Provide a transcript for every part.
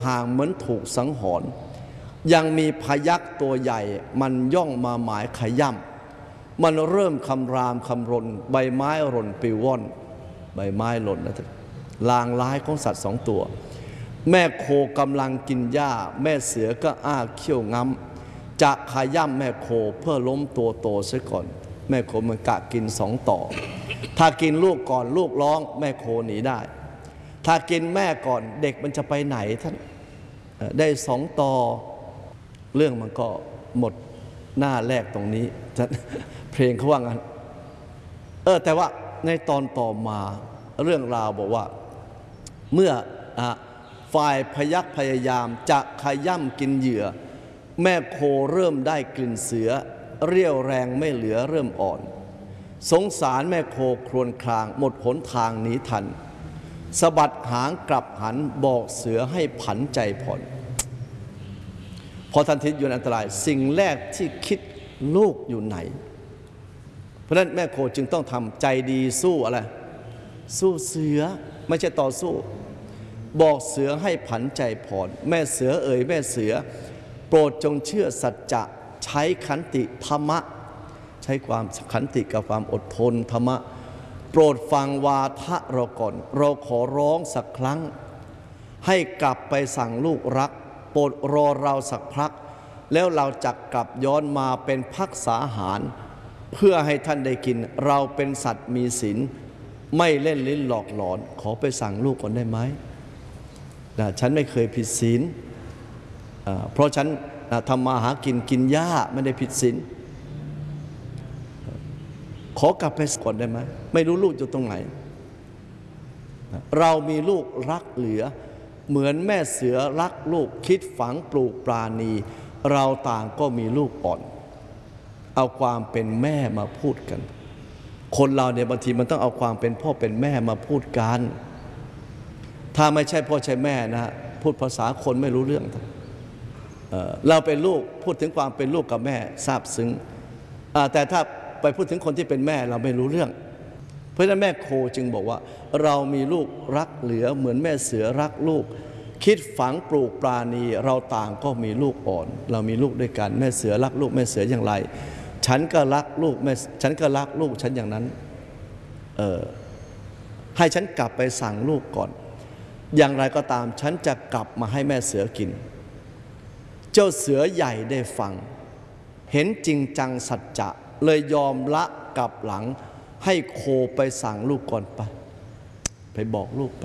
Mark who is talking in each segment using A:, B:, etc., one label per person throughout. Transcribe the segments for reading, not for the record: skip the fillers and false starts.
A: ห่างเหมือนถูกสังหรณ์ยังมีพยัคฆ์ตัวใหญ่มันย่องมาหมายขย่ำมันเริ่มคำรามคำรนใบไม้หล่นปลิวว่อนใบไม้หล่นนะท่านลางร้ายของสัตว์สองตัวแม่โคกำลังกินหญ้าแม่เสือก็อ้าเขี้ยวง้ำจะขย่ำแม่โคเพื่อล้มตัวโตเสียก่อนแม่โคมันกะกินสองต่อถ้ากินลูกก่อนลูกร้องแม่โคหนีได้ถ้ากินแม่ก่อนเด็กมันจะไปไหนท่านได้สองต่อเรื่องมันก็หมดหน้าแรกตรงนี้เพลงเขาว่างั้นแต่ว่าในตอนต่อมาเรื่องราวบอกว่าเมื่อฝ่ายพยัคฆ์พยายามจะขย่ำกินเหยื่อแม่โคเริ่มได้กลิ่นเสือเรี่ยวแรงไม่เหลือเริ่มอ่อนสงสารแม่โคครวญครางหมดหนทางหนีทันสะบัดหางกลับหันบอกเสือให้ผันใจผ่อนพอทันทีอยู่ในอันตรายสิ่งแรกที่คิดลูกอยู่ไหนเพราะฉะนั้นแม่โคจึงต้องทำใจดีสู้อะไรสู้เสือไม่ใช่ต่อสู้บอกเสือให้ผันใจผ่อนแม่เสือเอ๋ยแม่เสือโปรดจงเชื่อสัจจะใช้ขันติธรรมะใช้ความขันติกับความอดทนธรรมะโปรดฟังวาทะเราก่อนเราขอร้องสักครั้งให้กลับไปสั่งลูกรักโปรดรอเราสักพักแล้วเราจะกลับย้อนมาเป็นภักษาหารเพื่อให้ท่านได้กินเราเป็นสัตว์มีศีลไม่เล่นลิ้นหลอกหลอนขอไปสั่งลูกก่อนได้ไหมฉันไม่เคยผิดศีลเพราะฉันทำมาหากินกินหญ้าไม่ได้ผิดศีลขอกลับไปก่อนได้ไหมไม่รู้ลูกอยู่ตรงไหนเรามีลูกรักเหลือเหมือนแม่เสือรักลูกคิดฝังปลูกปราณีเราต่างก็มีลูกอ่อนเอาความเป็นแม่มาพูดกันคนเราเนี่ยบางทีมันต้องเอาความเป็นพ่อเป็นแม่มาพูดกันถ้าไม่ใช่พ่อใช่แม่นะพูดภาษาคนไม่รู้เรื่องเราเป็นลูกพูดถึงความเป็นลูกกับแม่ซาบซึ้งแต่ถ้าไปพูดถึงคนที่เป็นแม่เราไม่รู้เรื่องเพราะฉะนั้นแม่โคจึงบอกว่าเรามีลูกรักเหลือเหมือนแม่เสือรักลูกคิดฝังปลูกปราณีเราต่างก็มีลูกอ่อนเรามีลูกด้วยกันแม่เสือรักลูกแม่เสืออย่างไรฉันก็รักลูกแม่ฉันก็รักลูกฉันอย่างนั้นให้ฉันกลับไปสั่งลูกก่อนอย่างไรก็ตามฉันจะกลับมาให้แม่เสือกินเจ้าเสือใหญ่ได้ฟังเห็นจริงจังสัจจะเลยยอมละกลับหลังให้โคไปสั่งลูกก่อนไปบอกลูกไป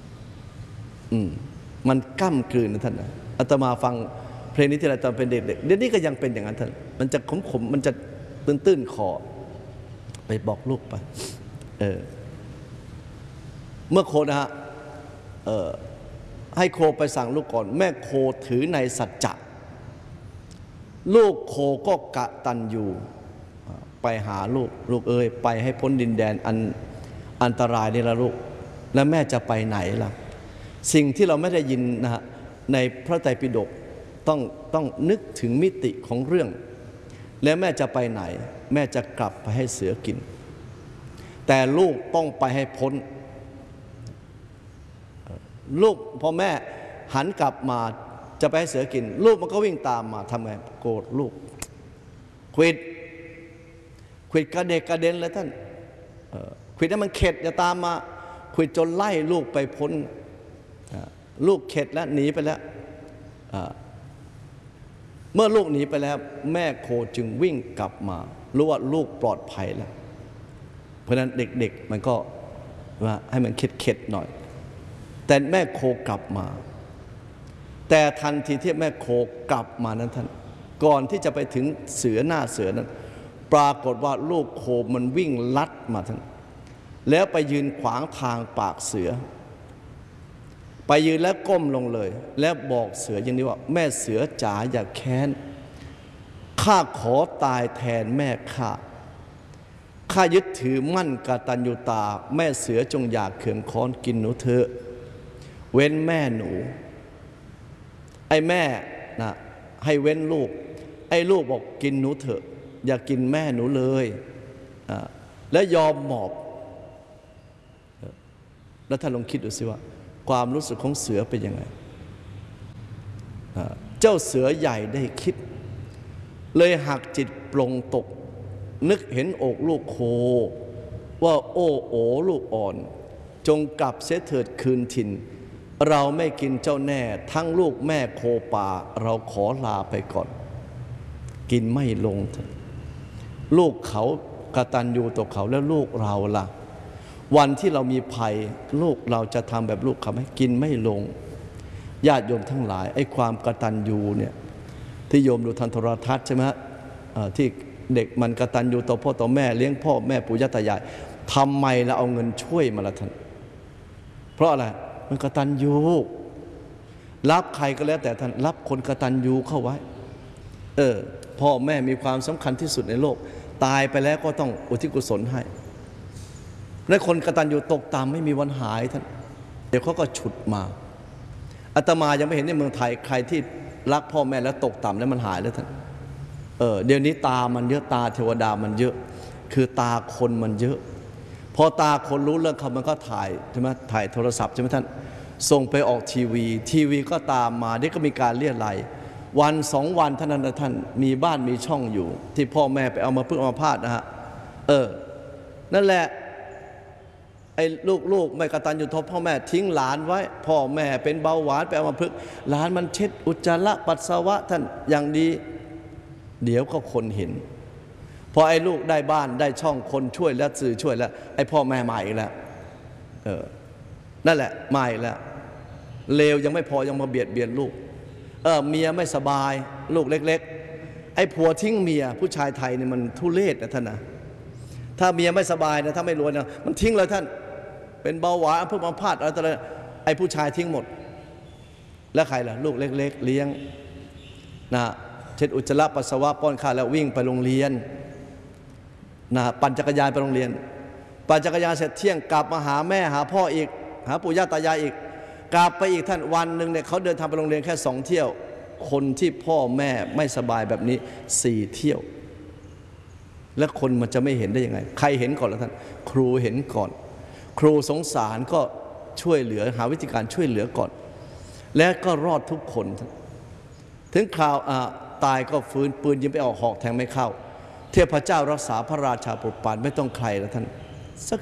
A: มันก้ำกลืนนะท่านนะอาตมาฟังเพลงนี้ที่เราตอนเป็นเด็กๆเดี๋ยวนี้ก็ยังเป็นอย่างนั้นท่านมันจะขมๆมันจะตื้นๆคอไปบอกลูกไปเมื่อโคนะฮะให้โคไปสั่งลูกก่อนแม่โคถือในสัจจะลูกโคก็กตัญญูไปหาลูกเอ้ยไปให้พ้นดินแดนอันตรายนี่ละลูกแล้วแม่จะไปไหนล่ะสิ่งที่เราไม่ได้ยินนะฮะในพระไตรปิฎกต้องนึกถึงมิติของเรื่องแล้วแม่จะไปไหนแม่จะกลับไปให้เสือกินแต่ลูกต้องไปให้พ้นลูกพอแม่หันกลับมาจะไปให้เสือกินลูกมันก็วิ่งตามมาทำไงโกรธลูกควิดกระเดกกระเด็นเลยท่านควิดให้มันเข็ดอย่าตามมาควิดจนไล่ลูกไปพ้นลูกเข็ดแล้วหนีไปแล้วเมื่อลูกหนีไปแล้วแม่โคจึงวิ่งกลับมารู้ว่าลูกปลอดภัยแล้วเพราะฉะนั้นเด็กๆมันก็ว่าให้มันเข็ดหน่อยแต่แม่โคกลับมาแต่ทันทีที่แม่โคกลับมานั้นท่านก่อนที่จะไปถึงเสือหน้าเสือนั้นปรากฏว่าลูกโคมันวิ่งลัดมาท่านแล้วไปยืนขวางทางปากเสือไปยืนแล้วก้มลงเลยแล้วบอกเสืออย่างนี้ว่าแม่เสือจ๋าอย่าแค้นข้าขอตายแทนแม่ข้ายึดถือมั่นกตัญญูตาแม่เสือจงอยากเขื่อนค้อนกินหนูเถอะเว้นแม่หนูไอ้แม่นะให้เว้นลูกไอ้ลูกบอกกินหนูเถอะอย่ากินแม่หนูเลยแล้วยอมหมอบแล้วท่านลองคิดดูสิว่าความรู้สึกของเสือเป็นยังไงเจ้าเสือใหญ่ได้คิดเลยหักจิตปลงตกนึกเห็นอกลูกโคว่าโอ้โอลูกอ่อนจงกลับเสียเถิดคืนถิ่นเราไม่กินเจ้าแน่ทั้งลูกแม่โคป่าเราขอลาไปก่อนกินไม่ลงลูกเขากตัญญูต่อเขาแล้วลูกเราล่ะวันที่เรามีภัยลูกเราจะทำแบบลูกเขาไหมกินไม่ลงญาติโยมทั้งหลายไอ้ความกตัญญูเนี่ยที่โยมดูทางโทรทัศน์ใช่ไหมที่เด็กมันกตัญญูต่อพ่อต่อแม่เลี้ยงพ่อแม่ปู่ย่าตายายทำไมเราเอาเงินช่วยมาละท่านเพราะอะไรมันกตัญญูรับใครก็แล้วแต่ท่านรับคนกตัญญูเข้าไว้พ่อแม่มีความสำคัญที่สุดในโลกตายไปแล้วก็ต้องอุทิศกุศลให้และคนกตัญญูตกต่ำไม่มีวันหายท่านเดี๋ยวเขาก็ฉุดมาอาตมายังไม่เห็นในเมืองไทยใครที่รักพ่อแม่แล้วตกต่ำแล้วมันหายแล้วท่านเดี๋ยวนี้ตามันเยอะตาเทวดามันเยอะคือตาคนมันเยอะพอตาคนรู้เรื่องเขามันก็ถ่ายใช่ไหมถ่ายโทรศัพท์ใช่ไหมท่านส่งไปออกทีวีก็ตามมาเดี๋ยวก็มีการเรียรัยวัน2 วันเท่านั้นนะท่านมีบ้านมีช่องอยู่ที่พ่อแม่ไปเอามาพึ่งเอามาพาดนะฮะนั่นแหละไอ้ลูกไม่กตัญญูต่อพ่อแม่ทิ้งหลานไว้พ่อแม่เป็นเบาหวานไปเอามาพึ่งหลานมันเช็ดอุจจาระปัสสาวะท่านอย่างดีเดี๋ยวก็คนเห็นพอไอ้ลูกได้บ้านได้ช่องคนช่วยแล้วสื่อช่วยแล้วไอ้พ่อแม่มาอีกแล้วนั่นแหละมาอีกแล้วเลวยังไม่พอยังมาเบียดลูกเมียไม่สบายลูกเล็กๆไอ้ผัวทิ้งเมียผู้ชายไทยนี่มันทุเรศนะท่านนะถ้าเมียไม่สบายนะถ้าไม่รวยนะมันทิ้งเลยท่านเป็นเบาหวานเพิ่งมาพาดอะไรต่ออะไรไอ้ผู้ชายทิ้งหมดแล้วใครล่ะลูกเล็กๆเลี้ยงนะเช็ดอุจจาระปัสสาวะป้อนข้าวแล้ววิ่งไปโรงเรียนนะปั่นจักรยานไปโรงเรียนปั่นจักรยานเสร็จเที่ยงกลับมาหาแม่หาพ่ออีกหาปู่ย่าตายายอีกกลับไปอีกท่านวันหนึ่งเนี่ยเขาเดินทางไปโรงเรียนแค่2 เที่ยวคนที่พ่อแม่ไม่สบายแบบนี้4 เที่ยวแล้วคนมันจะไม่เห็นได้ยังไงใครเห็นก่อนแล้วท่านครูเห็นก่อนครูสงสารก็ช่วยเหลือหาวิธีการช่วยเหลือก่อนและก็รอดทุกคนถึงคราวตายก็ฟื้นปืนยิงไปออกหอกแทงไม่เข้าเทพเจ้ารักษาพระราชาโปรดปรานไม่ต้องใครแล้วท่านสัก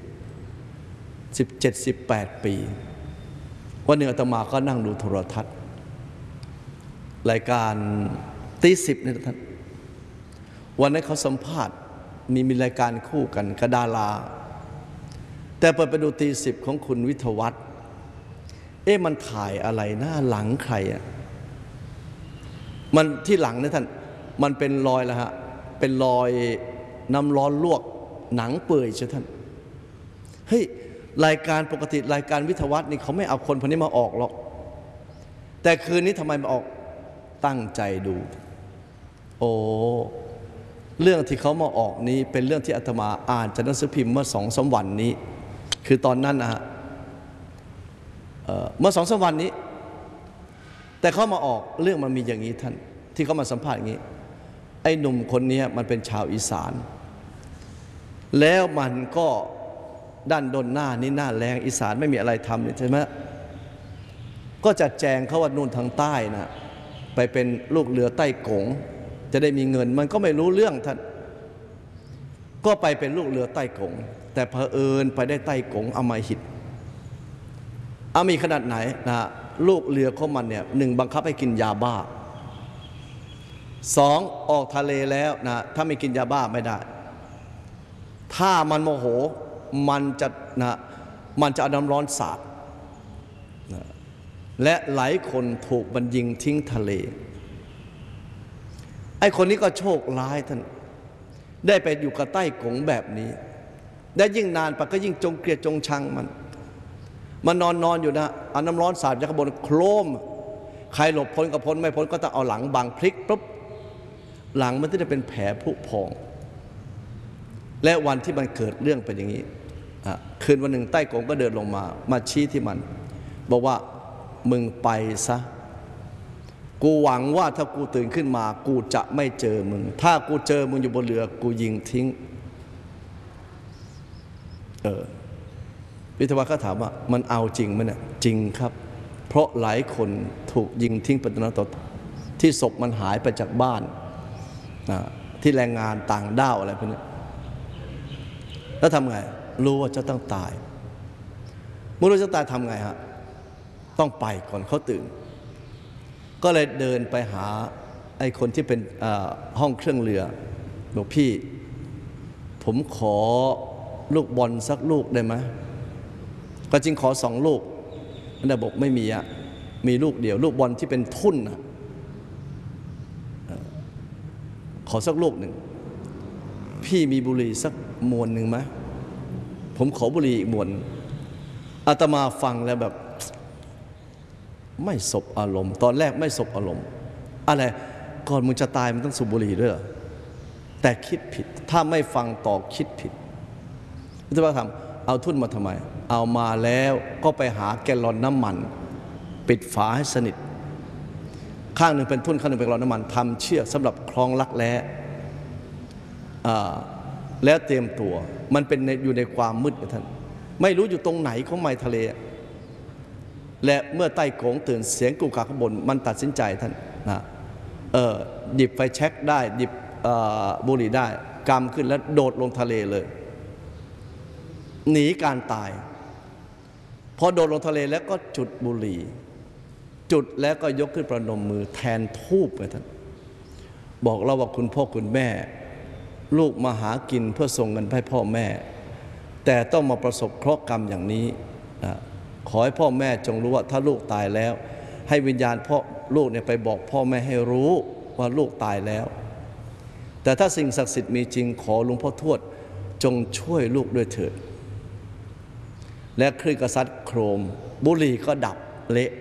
A: 17-18 ปีวันหนึ่งอาตมาก็นั่งดูโทรทัศน์รายการตี10นี่ท่านวันนั้นเขาสัมภาษณ์มีรายการคู่กันกับดาราแต่เปิดไปดูตี10ของคุณวิทยวัฒน์มันถ่ายอะไรหน้าหลังใครมันที่หลังนะท่านมันเป็นรอยแล้วฮะเป็นรอยน้ำร้อนลวกหนังเปื่อยใช่ท่านเฮ้ยรายการปกติรายการวิทยวัฒน์นี่เขาไม่เอาคนพวกนี้มาออกหรอกแต่คืนนี้ทำไมมาออกตั้งใจดูโอ้เรื่องที่เขามาออกนี้เป็นเรื่องที่อาตมาอ่านจากหนังสือพิมพ์เมื่อ2-3 วันนี้คือตอนนั้นนะฮะเมื่อ2-3 วันนี้แต่เขามาออกเรื่องมันมีอย่างนี้ท่านที่เขามาสัมภาษณ์อย่างนี้ไอ้หนุ่มคนนี้มันเป็นชาวอีสานแล้วมันก็ด้านดนหน้านี่หน้าแรงอีสานไม่มีอะไรทำใช่ไหมก็จะแจงเขาว่านู่นทางใต้นะไปเป็นลูกเรือใต้กงจะได้มีเงินมันก็ไม่รู้เรื่องท่านก็ไปเป็นลูกเรือใต้กงแต่เผอิญไปได้ใต้กงอำมหิตมีขนาดไหนนะลูกเรือของมันเนี่ย1บังคับให้กินยาบ้า2ออกทะเลแล้วนะถ้าไม่กินยาบ้าไม่ได้ถ้ามันโมโหมันจะเอาน้ำร้อนสาดนะและหลายคนถูกมันยิงทิ้งทะเลไอ้คนนี้ก็โชคร้ายท่านได้ไปอยู่กับใต้กงแบบนี้ได้ยิ่งนานไปก็ยิ่งจงเกลียดจงชังมันนอนอยู่นะเอาน้ำร้อนสาดจากข้างบนโครมใครหลบพ้นกับพ้นไม่พ้นก็ต้องเอาหลังบังพลิกปุ๊บหลังมันจะเป็นแผลผุพองและวันที่มันเกิดเรื่องเป็นอย่างนี้คืนวันหนึ่งใต้กงก็เดินลงมาชี้ที่มันบอกว่ามึงไปซะกูหวังว่าถ้ากูตื่นขึ้นมากูจะไม่เจอมึงถ้ากูเจอมึงอยู่บนเรือกูยิงทิ้งวิทยาวัฒน์ก็ถามว่ามันเอาจริงไหมเนี่ยจริงครับเพราะหลายคนถูกยิงทิ้งเป็นต่อที่ศพมันหายไปจากบ้านที่แรงงานต่างด้าวอะไรพวกนี้แล้วทำไงรู้ว่าจะต้องตายเมื่อรู้จะตายทำไงฮะต้องไปก่อนเขาตื่นก็เลยเดินไปหาไอ้คนที่เป็นห้องเครื่องเรือบอกพี่ผมขอลูกบอลสักลูกได้ไหมก็จริงขอ2 ลูกอันนั้นบอกไม่มีอะมีลูกเดียวลูกบอลที่เป็นทุ่นนะขอสักลูกหนึ่งพี่มีบุหรี่สักมวนหนึ่งไหมผมขอบุหรี่อีกมวนอาตมาฟังแล้วแบบไม่สบอารมณ์ตอนแรกไม่สบอารมณ์อะไรก่อนมึงจะตายมันต้องสูบบุหรี่ด้วยเหรอแต่คิดผิดถ้าไม่ฟังต่อคิดผิดอาตมาทำเอาทุ่นมาทำไมเอามาแล้วก็ไปหาแกลลอนน้ำมันปิดฝาให้สนิทข้างหนึ่งเป็นทุ่นข้างหนึ่งเป็นแกลลอนน้ำมันทำเชือกสำหรับคล้องลักแร้แล้วเตรียมตัวมันเป็นอยู่ในความมืดท่านไม่รู้อยู่ตรงไหนของไมทะเลและเมื่อใต้โขงตื่นเสียงกูกาข้างบนมันตัดสินใจท่านนะหยิบไฟแช็กได้หยิบบุหรี่ได้กำขึ้นแล้วโดดลงทะเลเลยหนีการตายพอโดดลงทะเลแล้วก็จุดบุหรี่จุดแล้วก็ยกขึ้นประนมมือแทนธูปไปท่านบอกเราว่าคุณพ่อคุณแม่ลูกมาหากินเพื่อส่งเงินให้พ่อแม่แต่ต้องมาประสบเคราะห์กรรมอย่างนี้ขอให้พ่อแม่จงรู้ว่าถ้าลูกตายแล้วให้วิญญาณพ่อลูกเนี่ยไปบอกพ่อแม่ให้รู้ว่าลูกตายแล้วแต่ถ้าสิ่งศักดิ์สิทธิ์มีจริงขอหลวงพ่อทวดจงช่วยลูกด้วยเถิดและคลื่นกระซัดโครมบุหรี่ก็ดับเละ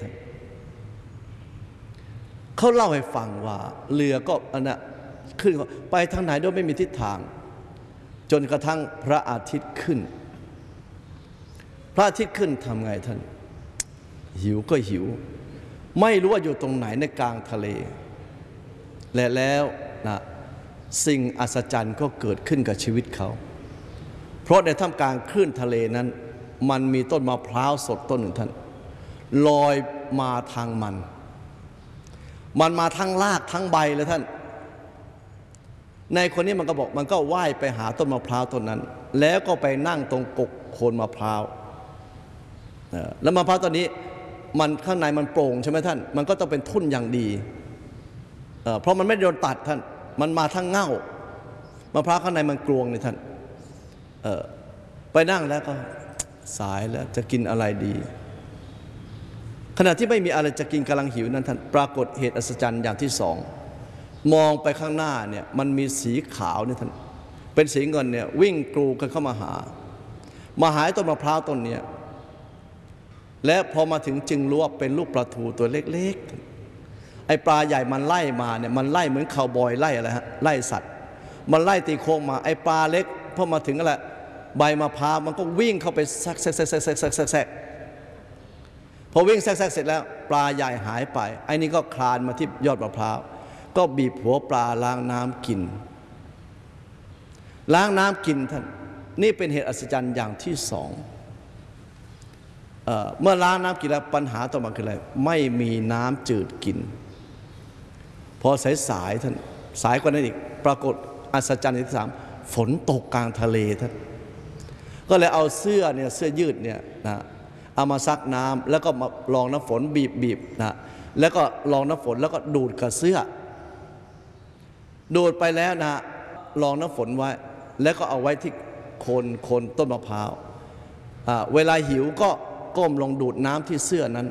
A: เขาเล่าให้ฟังว่าเรือก็ขึ้นไปทางไหนโดยไม่มีทิศทางจนกระทั่งพระอาทิตย์ขึ้นพระอาทิตย์ขึ้นทำไงท่านหิวก็หิวไม่รู้ว่าอยู่ตรงไหนในกลางทะเลและแล้วสิ่งอัศจรรย์ก็เกิดขึ้นกับชีวิตเขาเพราะในท่ามกลางคลื่นทะเลนั้นมันมีต้นมะพร้าวสดต้นหนึ่งท่านลอยมาทางมันมาทั้งรากทั้งใบเลยท่านในคนนี้มันก็บอกมันก็ว่ายไปหาต้นมะพร้าวต้นนั้นแล้วก็ไปนั่งตรงกกโคนมะพร้าวแล้วมะพร้าวต้นนี้มันข้างในมันโปร่งใช่ไหมท่านมันก็ต้องเป็นทุ่นอย่างดีเพราะมันไม่โดนตัดท่านมันมาทั้งเง่ามะพร้าวข้างในมันกลวงนี่ท่านไปนั่งแล้วก็สายแล้วจะกินอะไรดีขณะที่ไม่มีอะไรจะกินกำลังหิวนั้นท่านปรากฏเหตุอัศจรรย์อย่างที่สองมองไปข้างหน้าเนี่ยมันมีสีขาวเนี่ยท่านเป็นสีเงินเนี่ยวิ่งกรูกันเข้ามาหาต้นมะพร้าวต้นนี้และพอมาถึงจึงรู้ว่าเป็นลูกปลาทูตัวเล็กๆไอ้ปลาใหญ่มันไล่มาเนี่ยมันไล่เหมือนคาวบอยไล่อะไรฮะไล่สัตว์มันไล่ตีโค้งมาไอ้ปลาเล็กพอมาถึงอะไรใบมะพร้าวมันก็วิ่งเข้าไปแซกพอวิ่งแซกเสร็จแล้วปลาใหญ่หายไปไอ้นี่ก็คลานมาที่ยอดมะพร้าวก็บีบหัวปลาล้างน้ำกินล้างน้ำกินท่านนี่เป็นเหตุอัศจรรย์อย่างที่สองเมื่อล้างน้ำกินแล้วปัญหาต่อมาคืออะไรไม่มีน้ำจืดกินพอสายท่านสายกว่านั้นอีกปรากฏอัศจรรย์ที่สามฝนตกกลางทะเลท่านก็เลยเอาเสื้อยืดเนี่ยนะเอามาซักน้ำแล้วก็มาลองน้ำฝนบีบนะแล้วก็ลองน้ำฝนแล้วก็ดูดกับเสื้อดูดไปแล้วนะลองน้ำฝนไว้แล้วก็เอาไว้ที่โคนต้นมะพร้าวเวลาหิวก็ก้มลงดูดน้ำที่เสื้อนั้น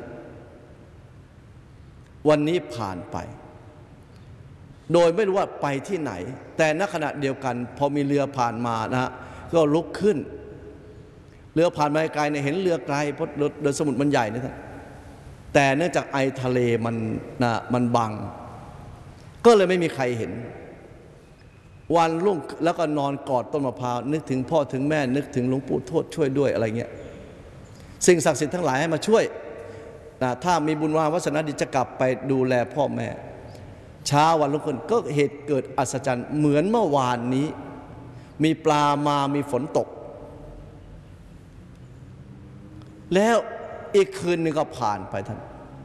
A: วันนี้ผ่านไปโดยไม่รู้ว่าไปที่ไหนแต่ณขณะเดียวกันพอมีเรือผ่านมานะก็ลุกขึ้นเรือผ่านมาไกลเนี่ยเห็นเรือไกลเพราะเรือสมุทรมันใหญ่นะท่านแต่เนื่องจากไอทะเลมันบังก็เลยไม่มีใครเห็นวันรุ่งแล้วก็นอนกอดต้นมะพร้าวนึกถึงพ่อถึงแม่นึกถึงหลวงปู่ทวดช่วยด้วยอะไรเงี้ยสิ่งศักดิ์สิทธิ์ทั้งหลายให้มาช่วยถ้ามีบุญวาสนาดีจะกลับไปดูแลพ่อแม่เช้าวันรุ่งขึ้นก็เหตุเกิดอัศจรรย์เหมือนเมื่อวานนี้มีปลามามีฝนตกแล้วอีกคืนหนึ่งก็ผ่านไปท่าน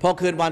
A: พอคืนวัน